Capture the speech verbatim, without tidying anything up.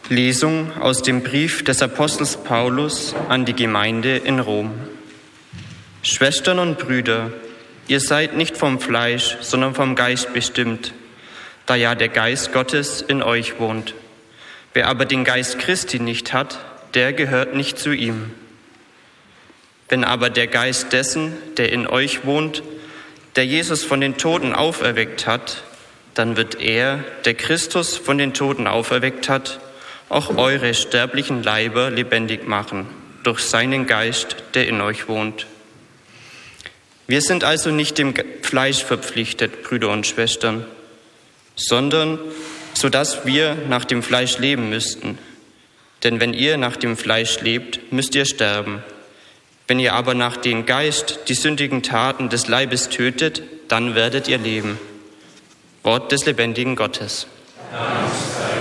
Lesung aus dem Brief des Apostels Paulus an die Gemeinde in Rom. Schwestern und Brüder, ihr seid nicht vom Fleisch, sondern vom Geist bestimmt, da ja der Geist Gottes in euch wohnt. Wer aber den Geist Christi nicht hat, der gehört nicht zu ihm. Wenn aber der Geist dessen, der in euch wohnt, der Jesus von den Toten auferweckt hat, dann wird er, der Christus von den Toten auferweckt hat, auch eure sterblichen Leiber lebendig machen, durch seinen Geist, der in euch wohnt. Wir sind also nicht dem Fleisch verpflichtet, Brüder und Schwestern, sondern so dass wir nach dem Fleisch leben müssten. Denn wenn ihr nach dem Fleisch lebt, müsst ihr sterben. Wenn ihr aber nach dem Geist die sündigen Taten des Leibes tötet, dann werdet ihr leben. Wort des lebendigen Gottes. Dank sei